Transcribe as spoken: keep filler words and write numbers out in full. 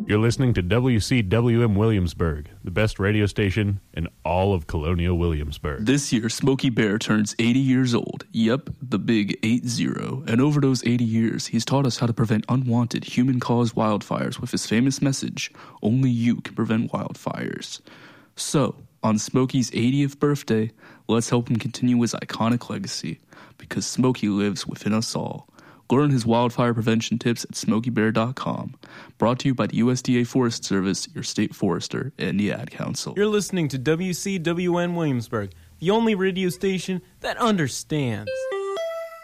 You're listening to W C W M Williamsburg, the best radio station in all of Colonial Williamsburg. This year, Smokey Bear turns eighty years old. Yep, the big eight zero. And over those eighty years, he's taught us how to prevent unwanted human-caused wildfires with his famous message, only you can prevent wildfires. So, on Smokey's eightieth birthday, let's help him continue his iconic legacy, because Smokey lives within us all. Learn his wildfire prevention tips at smokey bear dot com. Brought to you by the U S D A Forest Service, your state forester, and the Ad Council. You're listening to W C W N Williamsburg, the only radio station that understands.